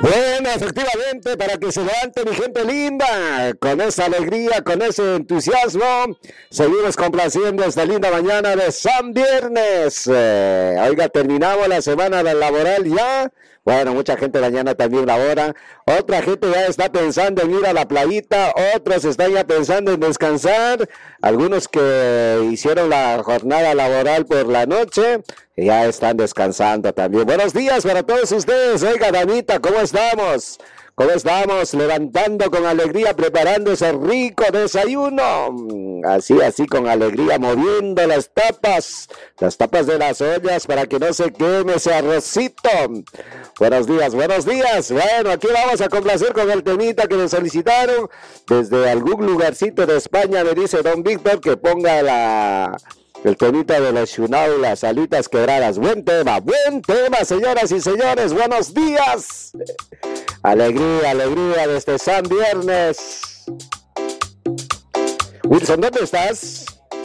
Bueno, efectivamente, para que se levante mi gente linda, con esa alegría, con ese entusiasmo, seguimos complaciendo esta linda mañana de San Viernes. Oiga, terminamos la semana laboral ya. Bueno, mucha gente mañana también labora. Otra gente ya está pensando en ir a la playita, otros están ya pensando en descansar. Algunos que hicieron la jornada laboral por la noche ya están descansando también. Buenos días para todos ustedes. Oiga, Danita, ¿cómo estamos? ¿Cómo estamos? Levantando con alegría, preparando ese rico desayuno. Así, con alegría, moviendo las tapas de las ollas para que no se queme ese arrocito. Buenos días, buenos días. Bueno, aquí vamos a complacer con el temita que nos solicitaron. Desde algún lugarcito de España me dice don Víctor que ponga el temita de los Shunau, las alitas quebradas. Buen tema, señoras y señores. Buenos días. Alegría de este San Viernes. Wilson, ¿dónde estás?